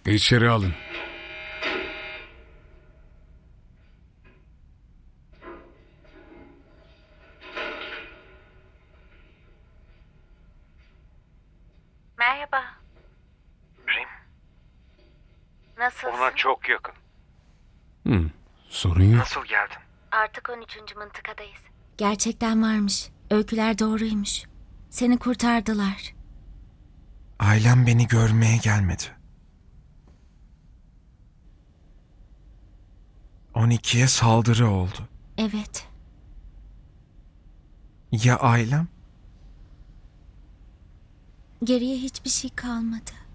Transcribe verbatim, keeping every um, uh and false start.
İçeri alın. Merhaba. Rim, Nasılsın? ona çok yakın. Hı, sorun yok. Nasıl geldin? Artık on üçüncü mıntıkadayız. Gerçekten varmış. Öyküler doğruymuş. Seni kurtardılar. Ailem beni görmeye gelmedi. on ikiye saldırı oldu. Evet. Ya ailem? Geriye hiçbir şey kalmadı.